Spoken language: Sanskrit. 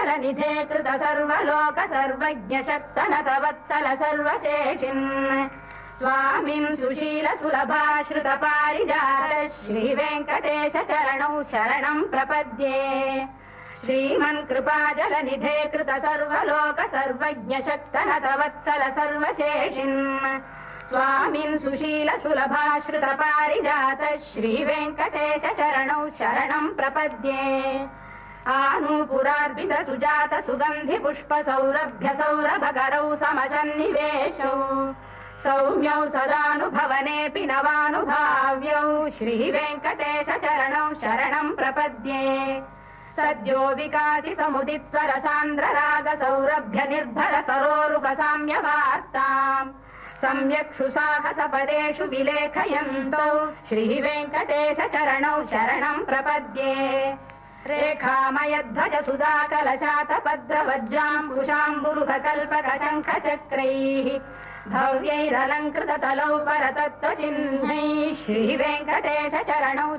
निधे कृत सर्वलोक सर्वज्ञ शक्तनत वत्सल सर्वशेषिन् स्वामिन् सुशील सुलभाश्रित पारिजात श्री वेङ्कटेश चरणौ शरणं प्रपद्ये श्रीमन् कृपाजल निधे कृत सर्वलोक सर्वज्ञ शक्तनत वत्सल सर्वशेषिन् स्वामिन् सुशील सुलभाश्रित पारिजात श्री वेङ्कटेश चरणौ शरणं प्रपद्ये आनूपुरार्पित सुजात सुगन्धि पुष्प सौरभ्य सौरभकरौ समसन्निवेशौ सौम्यौ सदानुभवनेऽपि नवानुभाव्यौ श्री वेङ्कटेश चरणौ शरणं प्रपद्ये सद्यो विकासि समुदित्वर सान्द्र राग सौरभ्य निर्भर सरोरुह साम्य वार्ताम् सम्यक्षु साहस पदेषु विलेखयन्तौ श्री वेङ्कटेश चरणौ शरणं प्रपद्ये रेखामयध्वज सुधा कलशात पद्रवज्राम्बुशाम्बुरुह कल्पक शङ्ख चक्रैः भव्यैरलङ्कृत तलौ परतत्त्वचिह्नैः श्री वेङ्कटेश चरणौ